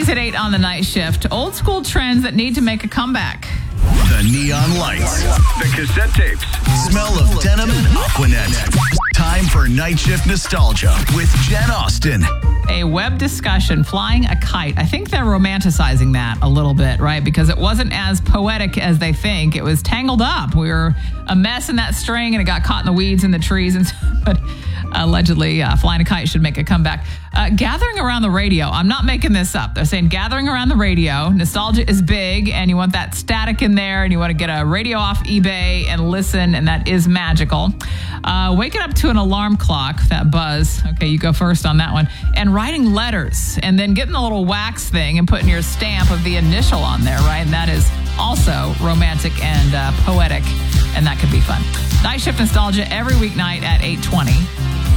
at 8 on the night shift. Old school trends that need to make a comeback. The neon lights, the cassette tapes, smell of denim and Aquanet. Time for Night Shift Nostalgia with Jen Austen. A web discussion, flying a kite. I think they're romanticizing that a little bit, right? Because it wasn't as poetic as they think. It was tangled up. We were a mess in that string and it got caught in the weeds and the trees. But allegedly, flying a kite should make a comeback. Gathering around the radio. I'm not making this up. They're saying gathering around the radio. Nostalgia is big and you want that static in there and you want to get a radio off eBay and listen, and that is magical. Waking up to an alarm clock, that buzz. Okay, you go first on that one. And writing letters and then getting the little wax thing and putting your stamp of the initial on there, right? And that is also romantic and poetic, and that could be fun. Night Shift Nostalgia every weeknight at 8:20.